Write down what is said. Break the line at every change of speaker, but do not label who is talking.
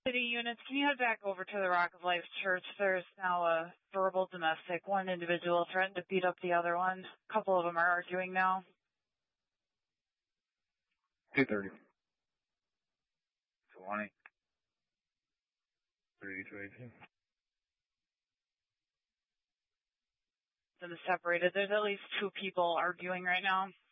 City units, can you head back over to the Rock of Life Church? There's now a verbal domestic. One individual threatened to beat up the other one. A couple of them are arguing now.
230. 20. 32.
Them separated. There's at least two people arguing right now.